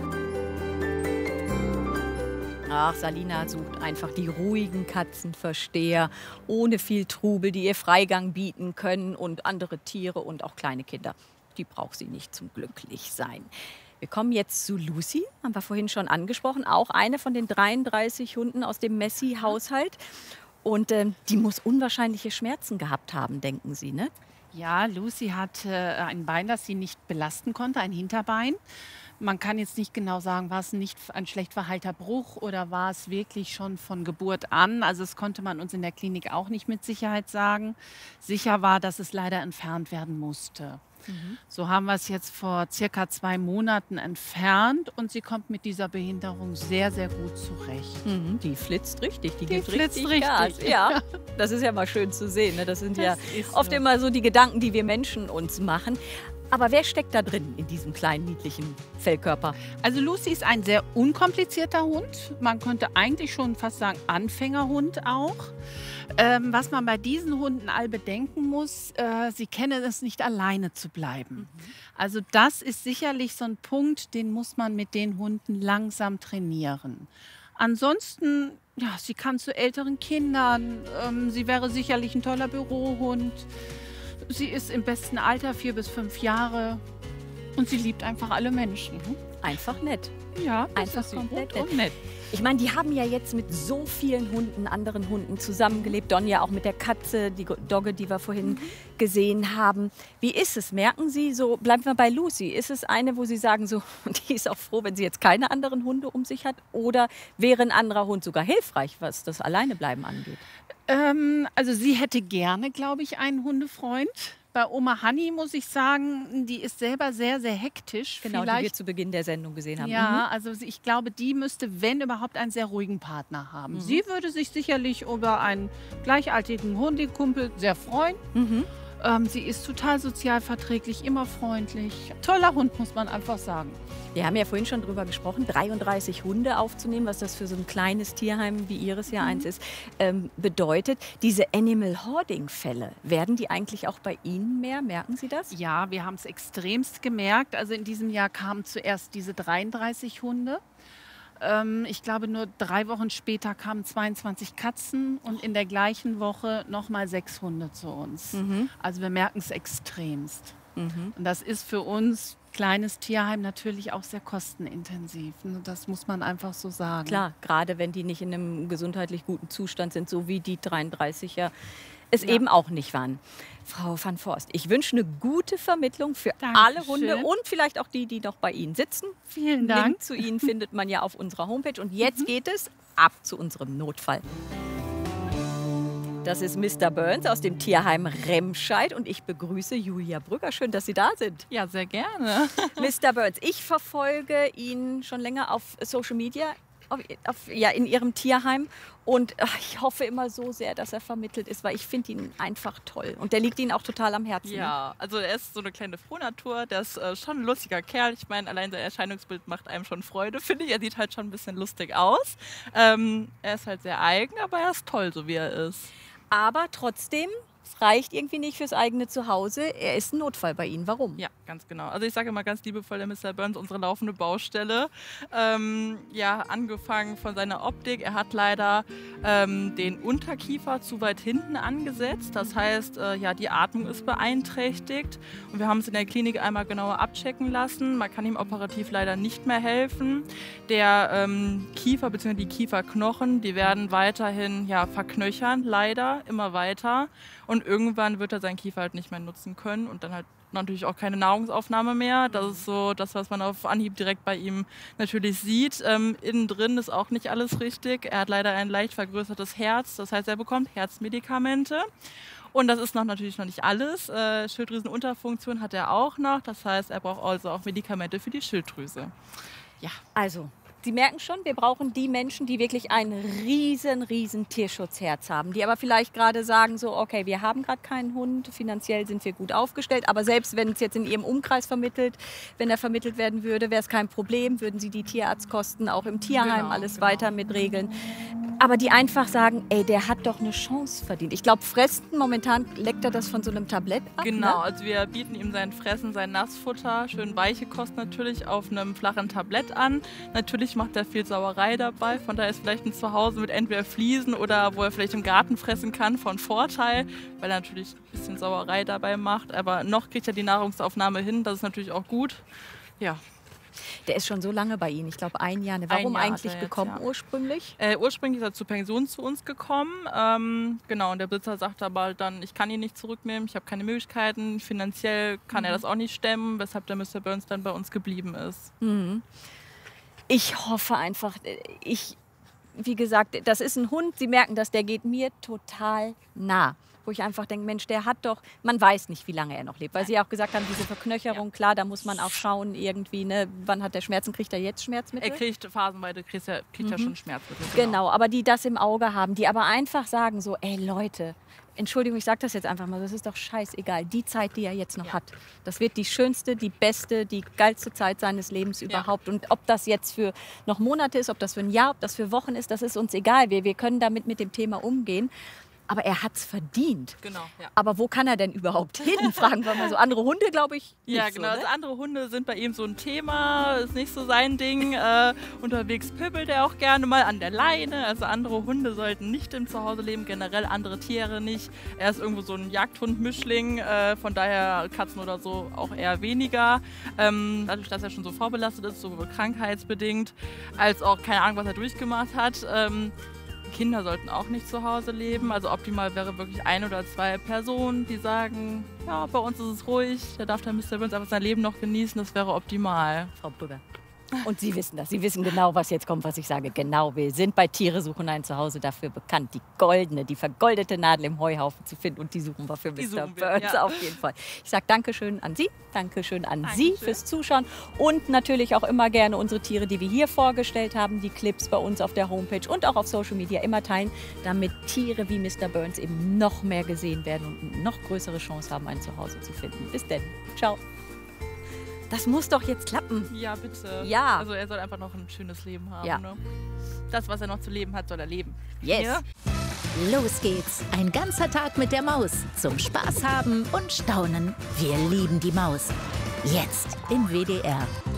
Ach, Salina sucht einfach die ruhigen Katzenversteher, ohne viel Trubel, die ihr Freigang bieten können und andere Tiere und auch kleine Kinder. Die braucht sie nicht zum Glücklichsein. Wir kommen jetzt zu Lucy, haben wir vorhin schon angesprochen, auch eine von den dreiunddreißig Hunden aus dem Messi-Haushalt. Und äh, die muss unwahrscheinliche Schmerzen gehabt haben, denken Sie, ne? Ja, Lucy hat äh, ein Bein, das sie nicht belasten konnte, ein Hinterbein. Man kann jetzt nicht genau sagen, war es nicht ein schlecht verheilter Bruch oder war es wirklich schon von Geburt an. Also das konnte man uns in der Klinik auch nicht mit Sicherheit sagen. Sicher war, dass es leider entfernt werden musste. Mhm. So haben wir es jetzt vor circa zwei Monaten entfernt und sie kommt mit dieser Behinderung sehr, sehr gut zurecht. Mhm, die flitzt richtig, die, die gibt flitzt richtig, richtig Gas. Ja, das ist ja mal schön zu sehen. Ne? Das sind das ja ist oft so. immer so die Gedanken, die wir Menschen uns machen. Aber wer steckt da drin in diesem kleinen, niedlichen Fellkörper? Also Lucy ist ein sehr unkomplizierter Hund. Man könnte eigentlich schon fast sagen Anfängerhund auch. Ähm, was man bei diesen Hunden all bedenken muss, äh, sie kennen es nicht, alleine zu bleiben. Mhm. Also das ist sicherlich so ein Punkt, den muss man mit den Hunden langsam trainieren. Ansonsten, ja, sie kann zu älteren Kindern, ähm, sie wäre sicherlich ein toller Bürohund. Sie ist im besten Alter, vier bis fünf Jahre. Und sie liebt einfach alle Menschen. Einfach nett. Ja, einfach komplett nett. nett. Ich meine, die haben ja jetzt mit so vielen Hunden, anderen Hunden zusammengelebt. Donja auch mit der Katze, die Dogge, die wir vorhin mhm. gesehen haben. Wie ist es? Merken Sie so, bleiben wir bei Lucy, ist es eine, wo Sie sagen, so, die ist auch froh, wenn sie jetzt keine anderen Hunde um sich hat? Oder wäre ein anderer Hund sogar hilfreich, was das Alleinebleiben angeht? Ähm, also sie hätte gerne, glaube ich, einen Hundefreund. Bei Oma Hanni muss ich sagen, die ist selber sehr, sehr hektisch. Genau, Vielleicht, die wir zu Beginn der Sendung gesehen haben. Ja, mhm. also ich glaube, die müsste, wenn überhaupt, einen sehr ruhigen Partner haben. Mhm. Sie würde sich sicherlich über einen gleichaltrigen Hundekumpel sehr freuen. Mhm. Ähm, sie ist total sozialverträglich, immer freundlich. Toller Hund, muss man einfach sagen. Wir haben ja vorhin schon drüber gesprochen, dreiunddreißig Hunde aufzunehmen, was das für so ein kleines Tierheim, wie Ihres ja mhm. eins ist, ähm, bedeutet. Diese Animal-Hoarding-Fälle, werden die eigentlich auch bei Ihnen mehr? Merken Sie das? Ja, wir haben es extremst gemerkt. Also in diesem Jahr kamen zuerst diese dreiunddreißig Hunde. Ähm, ich glaube, nur drei Wochen später kamen zweiundzwanzig Katzen und in der gleichen Woche nochmal sechs Hunde zu uns. Mhm. Also wir merken es extremst. Mhm. Und das ist für uns, kleines Tierheim, natürlich auch sehr kostenintensiv. Das muss man einfach so sagen. Klar, gerade wenn die nicht in einem gesundheitlich guten Zustand sind, so wie die dreiunddreißiger es Ja. eben auch nicht waren. Frau van Vorst, ich wünsche eine gute Vermittlung für Dankeschön. alle Hunde und vielleicht auch die, die noch bei Ihnen sitzen. Vielen Dank. Link zu Ihnen findet man ja auf unserer Homepage. Und jetzt geht es ab zu unserem Notfall. Das ist Mister Burns aus dem Tierheim Remscheid und ich begrüße Julia Brügger. Schön, dass Sie da sind. Ja, sehr gerne. Mister Burns, ich verfolge ihn schon länger auf Social Media, auf, auf, ja, in Ihrem Tierheim. Und ach, ich hoffe immer so sehr, dass er vermittelt ist, weil ich finde ihn einfach toll. Und der liegt Ihnen auch total am Herzen. Ja, also er ist so eine kleine Frohnatur. Der ist äh, schon ein lustiger Kerl. Ich meine, allein sein Erscheinungsbild macht einem schon Freude, finde ich. Er sieht halt schon ein bisschen lustig aus. Ähm, er ist halt sehr eigen, aber er ist toll, so wie er ist. Aber trotzdem, es reicht irgendwie nicht fürs eigene Zuhause. Er ist ein Notfall bei Ihnen. Warum? Ja, ganz genau. Also ich sage immer ganz liebevoll, der Mister Burns, unsere laufende Baustelle. Ähm, ja, angefangen von seiner Optik. Er hat leider ähm, den Unterkiefer zu weit hinten angesetzt. Das heißt, äh, ja, die Atmung ist beeinträchtigt. Und wir haben es in der Klinik einmal genauer abchecken lassen. Man kann ihm operativ leider nicht mehr helfen. Der ähm, Kiefer bzw. die Kieferknochen, die werden weiterhin ja, verknöchern, leider, immer weiter. Und irgendwann wird er seinen Kiefer halt nicht mehr nutzen können und dann halt natürlich auch keine Nahrungsaufnahme mehr. Das ist so das, was man auf Anhieb direkt bei ihm natürlich sieht. Ähm, innen drin ist auch nicht alles richtig. Er hat leider ein leicht vergrößertes Herz. Das heißt, er bekommt Herzmedikamente. Und das ist noch natürlich noch nicht alles. Äh, Schilddrüsenunterfunktion hat er auch noch. Das heißt, er braucht also auch Medikamente für die Schilddrüse. Ja, also Sie merken schon, wir brauchen die Menschen, die wirklich ein riesen, riesen Tierschutzherz haben, die aber vielleicht gerade sagen so, okay, wir haben gerade keinen Hund, finanziell sind wir gut aufgestellt, aber selbst wenn es jetzt in Ihrem Umkreis vermittelt, wenn er vermittelt werden würde, wäre es kein Problem, würden Sie die Tierarztkosten auch im Tierheim Genau, alles genau. weiter mitregeln. Aber die einfach sagen, ey, der hat doch eine Chance verdient. Ich glaube, Fressen, momentan leckt er das von so einem Tablett ab. Genau, Ne? also wir bieten ihm sein Fressen, sein Nassfutter, schön weiche Kost natürlich auf einem flachen Tablett an. Natürlich macht er viel Sauerei dabei, von daher ist vielleicht ein Zuhause mit entweder Fliesen oder wo er vielleicht im Garten fressen kann von Vorteil, weil er natürlich ein bisschen Sauerei dabei macht. Aber noch kriegt er die Nahrungsaufnahme hin, das ist natürlich auch gut. Ja. Der ist schon so lange bei Ihnen, ich glaube ein Jahr. Warum Ein Jahr eigentlich ist er jetzt, gekommen ja. ursprünglich? Äh, ursprünglich ist er zur Pension zu uns gekommen. Ähm, genau, und der Besitzer sagte aber dann, ich kann ihn nicht zurücknehmen, ich habe keine Möglichkeiten, finanziell kann er das auch nicht stemmen, weshalb der Mister Burns dann bei uns geblieben ist. Mhm. Ich hoffe einfach, ich, wie gesagt, das ist ein Hund, Sie merken das, der geht mir total nah. Wo ich einfach denke, Mensch, der hat doch, man weiß nicht, wie lange er noch lebt. Weil Sie auch gesagt haben, diese Verknöcherung, ja. Klar, da muss man auch schauen, irgendwie, ne, wann hat der Schmerzen, kriegt er jetzt Schmerzmittel? Er kriegt phasenweise kriegt er, kriegt Mhm. er schon Schmerzmittel. Genau. genau, aber die das im Auge haben, die aber einfach sagen so, ey Leute, Entschuldigung, ich sage das jetzt einfach mal, das ist doch scheißegal. Die Zeit, die er jetzt noch ja. hat, das wird die schönste, die beste, die geilste Zeit seines Lebens überhaupt. Ja. Und ob das jetzt für noch Monate ist, ob das für ein Jahr, ob das für Wochen ist, das ist uns egal. Wir, wir können damit mit dem Thema umgehen. Aber er hat es verdient. Genau, ja. Aber wo kann er denn überhaupt hin? Fragen wir mal so. Andere Hunde, glaube ich, nicht Ja, so, genau. ne? Also andere Hunde sind bei ihm so ein Thema, ist nicht so sein Ding. Äh, unterwegs pöbelt er auch gerne mal an der Leine. Also andere Hunde sollten nicht im Zuhause leben, generell andere Tiere nicht. Er ist irgendwo so ein Jagdhund-Mischling, äh, von daher Katzen oder so auch eher weniger. Ähm, dadurch, dass er schon so vorbelastet ist, sowohl krankheitsbedingt, als auch keine Ahnung, was er durchgemacht hat. Ähm, Kinder sollten auch nicht zu Hause leben. Also optimal wäre wirklich ein oder zwei Personen, die sagen, ja, bei uns ist es ruhig, da darf der Mister Burns einfach sein Leben noch genießen, das wäre optimal. Frau Brügger. Und Sie wissen das. Sie wissen genau, was jetzt kommt, was ich sage. Genau, wir sind bei Tiere suchen ein Zuhause dafür bekannt, die goldene, die vergoldete Nadel im Heuhaufen zu finden. Und die suchen wir für Die Mister suchen wir, Burns ja. auf jeden Fall. Ich sage Dankeschön an Sie, Dankeschön an Dankeschön. Sie fürs Zuschauen und natürlich auch immer gerne unsere Tiere, die wir hier vorgestellt haben, die Clips bei uns auf der Homepage und auch auf Social Media immer teilen, damit Tiere wie Mister Burns eben noch mehr gesehen werden und eine noch größere Chance haben, ein Zuhause zu finden. Bis denn. Ciao. Das muss doch jetzt klappen. Ja, bitte. Ja. Also er soll einfach noch ein schönes Leben haben. Ja. Ne? Das, was er noch zu leben hat, soll er leben. Yes. Ja? Los geht's. Ein ganzer Tag mit der Maus. Zum Spaß haben und staunen. Wir lieben die Maus. Jetzt im W D R.